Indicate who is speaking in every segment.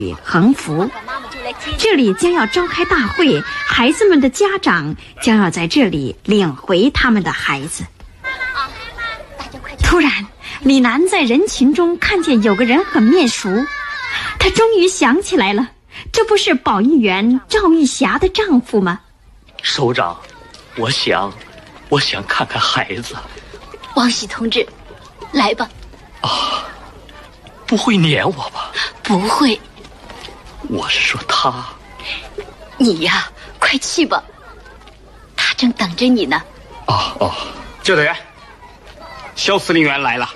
Speaker 1: 横幅。这里将要召开大会，孩子们的家长将要在这里领回他们的孩子。突然，李楠在人群中看见有个人很面熟，他终于想起来了，这不是保育员赵玉霞的丈夫吗？
Speaker 2: 首长，我想看看孩子。
Speaker 3: 王喜同志，来吧。
Speaker 2: 啊，不会撵我吧？
Speaker 3: 不会。
Speaker 2: 我是说他。
Speaker 3: 你呀，快去吧，他正等着你呢。
Speaker 2: 哦，
Speaker 4: 教导员，肖司令员来了。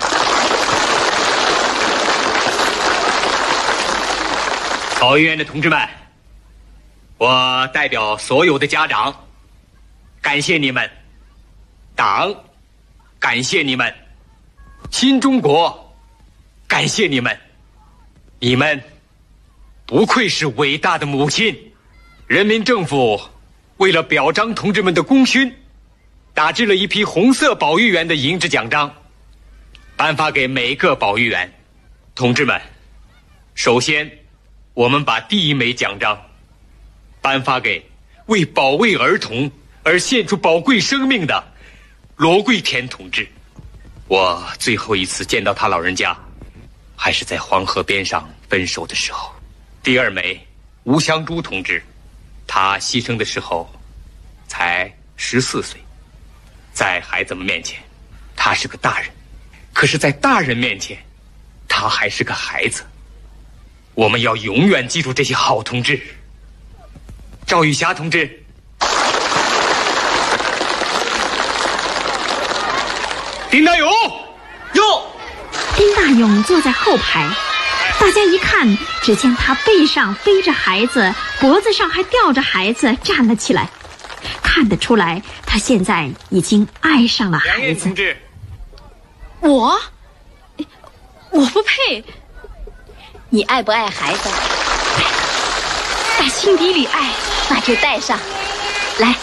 Speaker 4: 保育员的同志们，我代表所有的家长，感谢你们，党感谢你们，新中国感谢你们，你们不愧是伟大的母亲。人民政府为了表彰同志们的功勋，打制了一批红色保育员的银质奖章，颁发给每个保育员。同志们，首先我们把第一枚奖章颁发给为保卫儿童而献出宝贵生命的罗桂田同志。我最后一次见到他老人家还是在黄河边上分手的时候。第二枚吴香珠同志，他牺牲的时候才14岁，在孩子们面前他是个大人，可是在大人面前他还是个孩子。我们要永远记住这些好同志。赵玉霞同志，丁大勇，哟，
Speaker 1: 丁大勇坐在后排，大家一看，只见他背上背着孩子，脖子上还吊着孩子，站了起来。看得出来，他现在已经爱上了孩子。
Speaker 4: 同志，
Speaker 3: 我不配。你爱不爱孩子？打心底里爱，那就带上。来，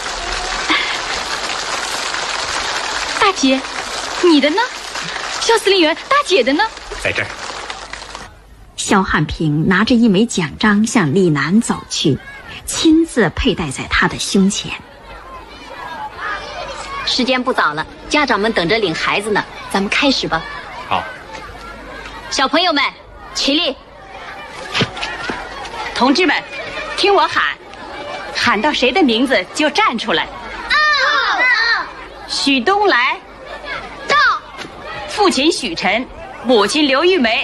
Speaker 3: 大姐，你的呢？肖司令员，大姐的呢？
Speaker 4: 在这儿。
Speaker 1: 肖汉平拿着一枚奖章向李楠走去，亲自佩戴在他的胸前。
Speaker 3: 时间不早了，家长们等着领孩子呢，咱们开始吧。
Speaker 4: 好。
Speaker 3: 小朋友们，起立！同志们，听我喊，喊到谁的名字就站出来。许东来，到。父亲许晨，母亲刘玉梅。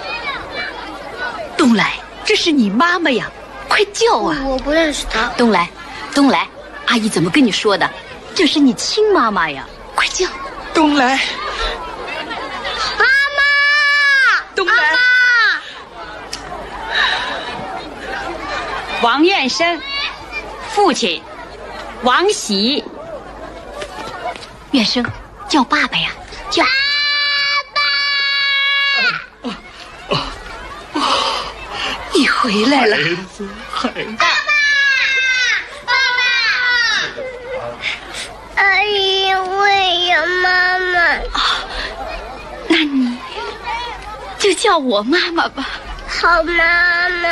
Speaker 3: 东来，这是你妈妈呀，快叫啊！
Speaker 5: 我不认识她。
Speaker 3: 东来，阿姨怎么跟你说的？这是你亲妈妈呀，快叫！
Speaker 2: 东来，
Speaker 5: 妈妈，
Speaker 3: 东来。王彦生，父亲王喜。远生，叫爸爸呀，叫
Speaker 5: 爸
Speaker 3: 爸。你回来了，
Speaker 2: 孩子。
Speaker 5: 爸爸，阿姨，我也要妈妈。
Speaker 3: 那你就叫我妈妈吧。
Speaker 5: 好，妈妈。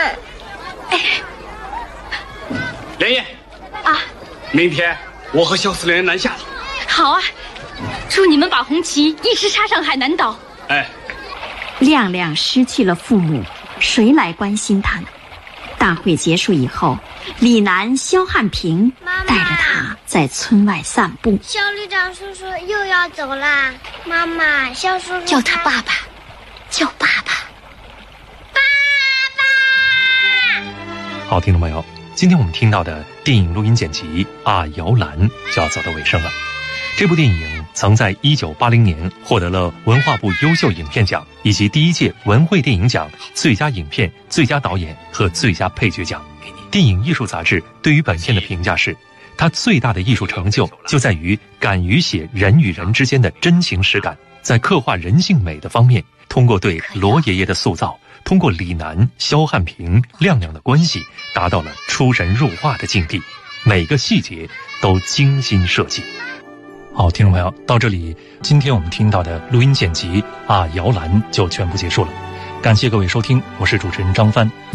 Speaker 4: 连夜
Speaker 3: 啊，
Speaker 4: 明天我和肖司令员南下了。
Speaker 3: 好啊，祝你们把红旗一直插上海南岛。
Speaker 1: 亮亮失去了父母，谁来关心他呢？大会结束以后，李楠、肖汉平带着他在村外散步。
Speaker 5: 肖旅长叔叔又要走啦，妈妈，肖叔叔
Speaker 3: 叫他爸爸，叫爸爸。
Speaker 5: 爸爸。
Speaker 6: 好，听众朋友，今天我们听到的电影录音剪辑啊摇篮就要走到尾声了。这部电影曾在1980年获得了文化部优秀影片奖以及第1届文汇电影奖最佳影片、最佳导演和最佳配角奖。电影艺术杂志对于本片的评价是，它最大的艺术成就在于敢于写人与人之间的真情实感，在刻画人性美的方面，通过对罗爷爷的塑造，通过李楠、肖汉平、亮亮的关系，达到了出神入化的境地，每个细节都精心设计。好，听众朋友，到这里，今天我们听到的录音剪辑啊摇篮就全部结束了。感谢各位收听，我是主持人张帆。